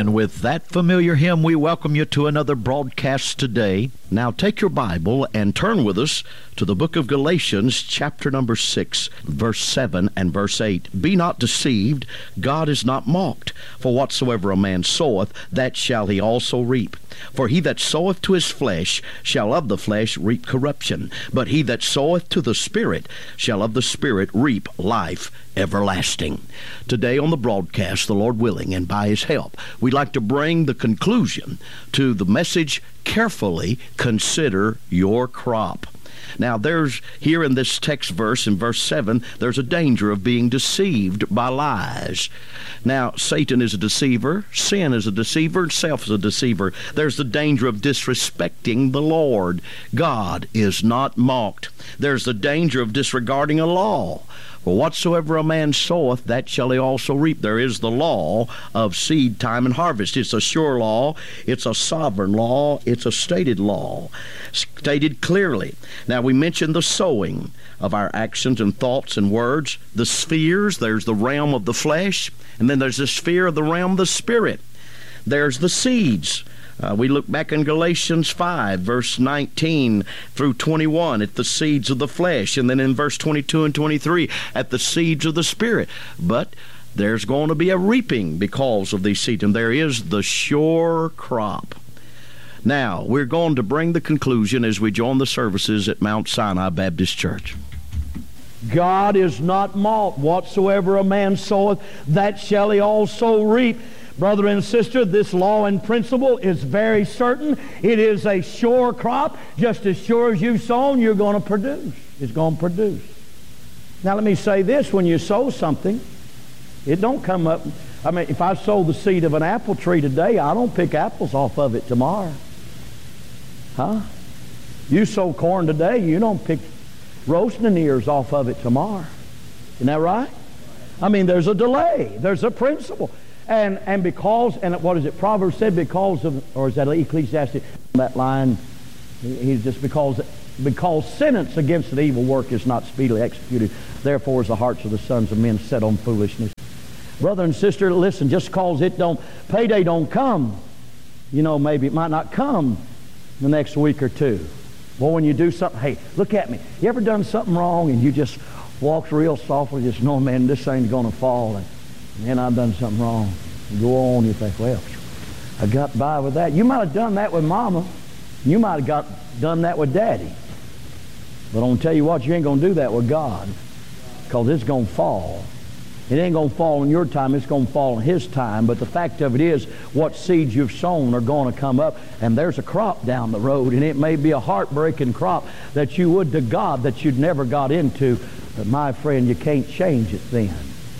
And with that familiar hymn, we welcome you to another broadcast today. Now take your Bible and turn with us to the book of Galatians, chapter number 6, verse 7 and verse 8. Be not deceived, God is not mocked. For whatsoever a man soweth, that shall he also reap. For he that soweth to his flesh shall of the flesh reap corruption. But he that soweth to the Spirit shall of the Spirit reap life everlasting. Today on the broadcast, the Lord willing, and by His help, we'd like to bring the conclusion to the message, Carefully Consider Your Crop. Now, there's, here in this text verse, in verse 7, there's a danger of being deceived by lies. Now, Satan is a deceiver, sin is a deceiver, and self is a deceiver. There's the danger of disrespecting the Lord. God is not mocked. There's the danger of disregarding a law. For whatsoever a man soweth, that shall he also reap. There is the law of seed time and harvest. It's a sure law. It's a sovereign law. It's a stated law, stated clearly. Now, we mentioned the sowing of our actions and thoughts and words. The spheres, there's the realm of the flesh, and then there's the sphere of the realm of the Spirit. There's the seeds. We look back in Galatians 5, verse 19 through 21 at the seeds of the flesh, and then in verse 22 and 23 at the seeds of the Spirit. But there's going to be a reaping because of these seeds, and there is the sure crop. Now, we're going to bring the conclusion as we join the services at Mount Sinai Baptist Church. God is not mocked. Whatsoever a man soweth, that shall he also reap. Brother and sister, this law and principle is very certain. It is a sure crop. Just as sure as you've sown, you're going to produce. It's going to produce. Now let me say this. When you sow something, it don't come up. I mean, if I sow the seed of an apple tree today, I don't pick apples off of it tomorrow. Huh? You sow corn today, you don't pick roasting ears off of it tomorrow. Isn't that right? I mean, there's a delay. There's a principle. And because, and what is it, Proverbs said, because of, or is that Ecclesiastes, that line, he's just because sentence against an evil work is not speedily executed, therefore is the hearts of the sons of men set on foolishness. Brother and sister, listen, just because payday don't come, you know, maybe it might not come the next week or two. Well, when you do something, hey, look at me. You ever done something wrong and you just walked real softly, just knowing, man, this thing's going to fall, and then I've done something wrong. You go on, you think, well, I got by with that. You might have done that with Mama. You might have done that with Daddy. But I'm going to tell you what, you ain't going to do that with God, because it's going to fall. It ain't going to fall in your time. It's going to fall in His time. But the fact of it is, what seeds you've sown are going to come up, and there's a crop down the road, and it may be a heartbreaking crop that you would to God that you'd never got into. But my friend, you can't change it then.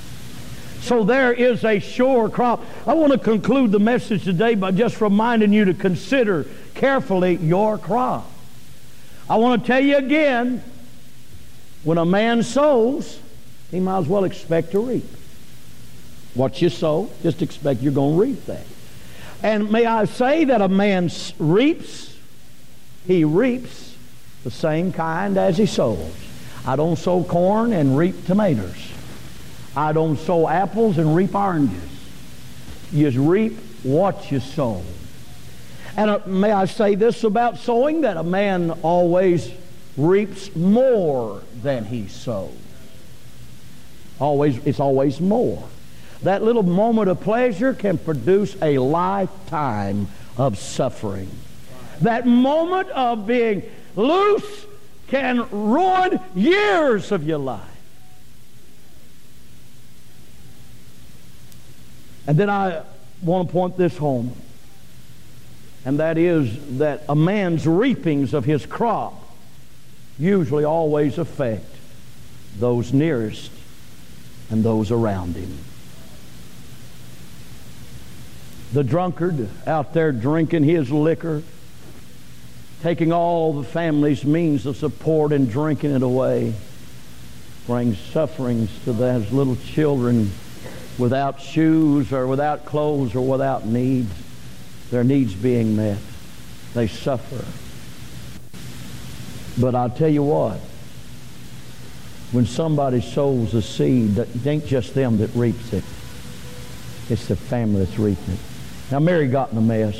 So there is a sure crop. I want to conclude the message today by just reminding you to consider carefully your crop. I want to tell you again, when a man sows, he might as well expect to reap. What you sow, just expect you're going to reap that. And may I say that a man reaps, he reaps the same kind as he sows. I don't sow corn and reap tomatoes. I don't sow apples and reap oranges. You reap what you sow. And may I say this about sowing, that a man always reaps more than he sows. It's always more. That little moment of pleasure can produce a lifetime of suffering. That moment of being loose can ruin years of your life. And then I want to point this home, and that is that a man's reapings of his crop usually always affect those nearest and those around him. The drunkard out there drinking his liquor, taking all the family's means of support and drinking it away, brings sufferings to those little children without shoes or without clothes or without needs, their needs being met. They suffer. But I'll tell you what, when somebody sows a seed, it ain't just them that reaps it. It's the family that's reaping it. Now Mary got in a mess.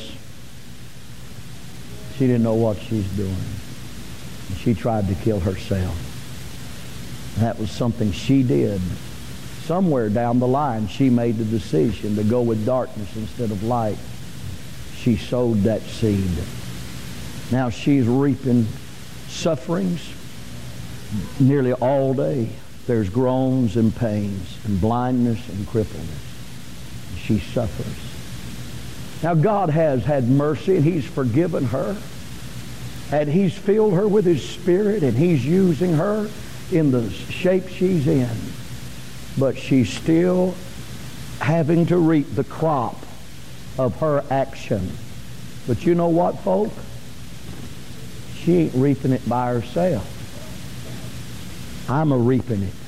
She didn't know what she's doing. And she tried to kill herself. And that was something she did. Somewhere down the line, she made the decision to go with darkness instead of light. She sowed that seed. Now she's reaping sufferings nearly all day. There's groans and pains and blindness and crippleness. She suffers. Now God has had mercy, and He's forgiven her, and He's filled her with His Spirit, and He's using her in the shape she's in. But she's still having to reap the crop of her action. But you know what, folk? She ain't reaping it by herself. I'm a-reaping it.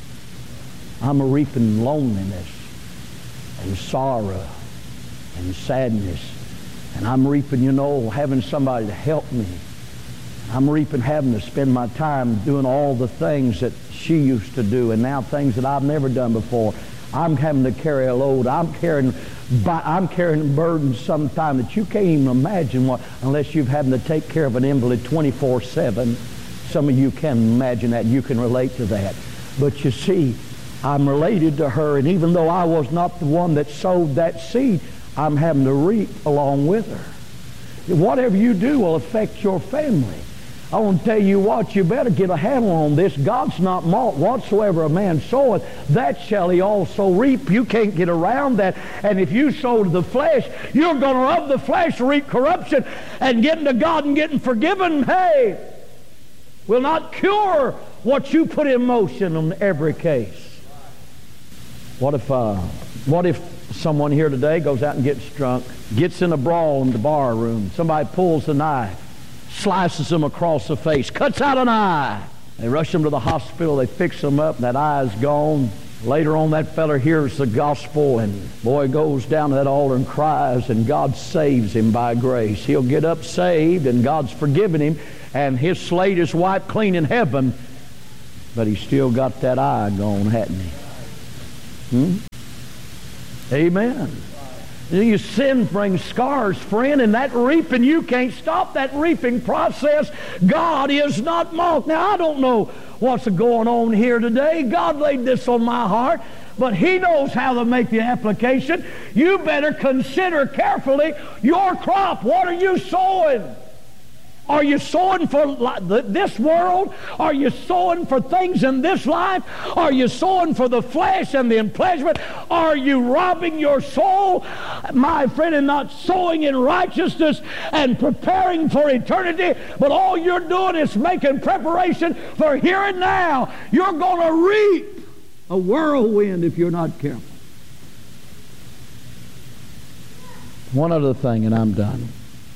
I'm a-reaping loneliness and sorrow and sadness. And I'm reaping, having somebody to help me. I'm reaping having to spend my time doing all the things that she used to do, and now things that I've never done before. I'm having to carry a load. I'm carrying burdens sometimes that you can't even imagine what, unless you've having to take care of an invalid 24/7. Some of you can imagine that. You can relate to that. But you see, I'm related to her, and even though I was not the one that sowed that seed, I'm having to reap along with her. Whatever you do will affect your family. I want to tell you what, you better get a handle on this. God's not mocked. Whatsoever a man soweth, that shall he also reap. You can't get around that. And if you sow to the flesh, you're going to of the flesh reap corruption, and getting to God and getting forgiven, hey, will not cure what you put in motion in every case. What if someone here today goes out and gets drunk, gets in a brawl in the bar room, somebody pulls a knife, slices them across the face, cuts out an eye. They rush them to the hospital, they fix them up, and that eye is gone. Later on, that feller hears the gospel, and boy goes down to that altar and cries, and God saves him by grace. He'll get up saved, and God's forgiven him, and his slate is wiped clean in heaven, but he's still got that eye gone, hadn't he? Amen. Your sin brings scars, friend, and that reaping, you can't stop that reaping process. God is not mocked. Now, I don't know what's going on here today. God laid this on my heart, but He knows how to make the application. You better consider carefully your crop. What are you sowing? Are you sowing for this world? Are you sowing for things in this life? Are you sowing for the flesh and the pleasurement? Are you robbing your soul, my friend, and not sowing in righteousness and preparing for eternity? But all you're doing is making preparation for here and now. You're going to reap a whirlwind if you're not careful. One other thing, and I'm done.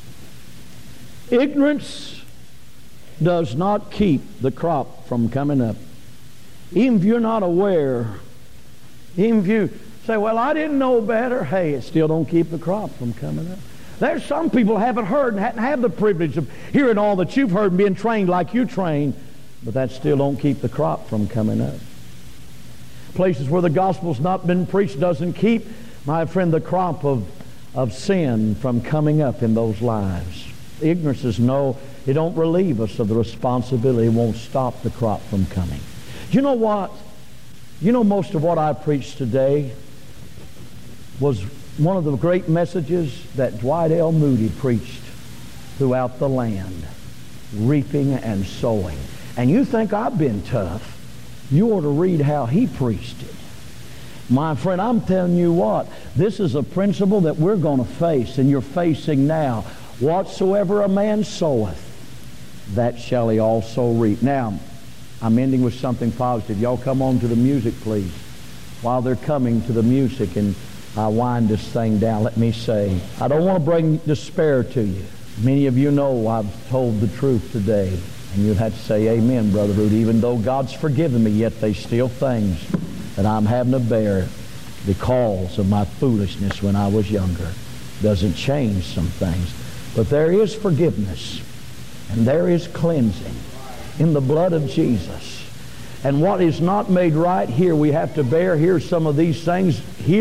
Ignorance does not keep the crop from coming up. Even if you're not aware, even if you say, well, I didn't know better, hey, it still don't keep the crop from coming up. There's some people haven't heard and hadn't had the privilege of hearing all that you've heard and being trained like you trained, but that still don't keep the crop from coming up. Places where the gospel's not been preached doesn't keep, my friend, the crop of sin from coming up in those lives. Ignorance is it don't relieve us of the responsibility. It won't stop the crop from coming. Do you know what? You know, most of what I preached today was one of the great messages that Dwight L. Moody preached throughout the land. Reaping and sowing. And you think I've been tough. You ought to read how he preached it. My friend, I'm telling you what, this is a principle that we're going to face, and you're facing now. Whatsoever a man soweth, that shall he also reap. Now, I'm ending with something positive. Y'all come on to the music, please. While they're coming to the music and I wind this thing down, let me say, I don't want to bring despair to you. Many of you know I've told the truth today, and you'd have to say, amen, Brother Rudy. Even though God's forgiven me, yet there's still things that I'm having to bear because of my foolishness when I was younger. Doesn't change some things. But there is forgiveness, and there is cleansing in the blood of Jesus. And what is not made right here, we have to bear. Here's some of these things here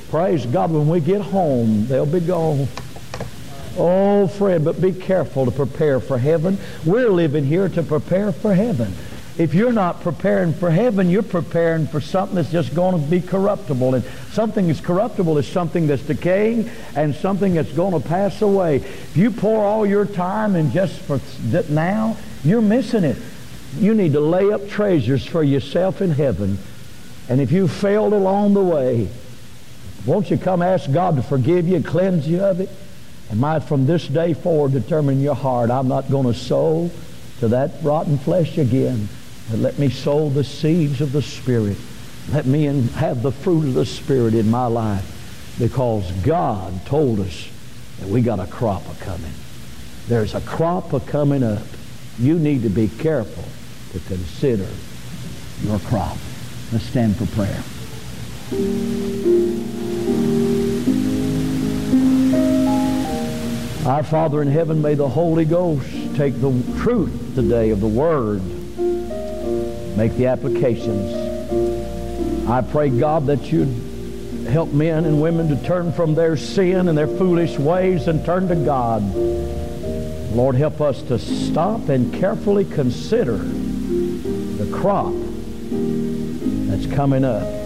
Praise God, when we get home, they'll be gone. Oh, friend, but be careful to prepare for heaven. We're living here to prepare for heaven. If you're not preparing for heaven, you're preparing for something that's just going to be corruptible. And something that's corruptible is something that's decaying and something that's going to pass away. If you pour all your time and just for now, you're missing it. You need to lay up treasures for yourself in heaven. And if you failed along the way, won't you come ask God to forgive you and cleanse you of it? And might from this day forward determine your heart, I'm not going to sow to that rotten flesh again. But let me sow the seeds of the Spirit. Let me have the fruit of the Spirit in my life. Because God told us that we got a crop a-coming. There's a crop a-coming up. You need to be careful to consider your crop. Let's stand for prayer. Our Father in heaven, may the Holy Ghost take the truth today of the Word, make the applications. I pray, God, that you'd help men and women to turn from their sin and their foolish ways and turn to God. Lord, help us to stop and carefully consider the crop that's coming up.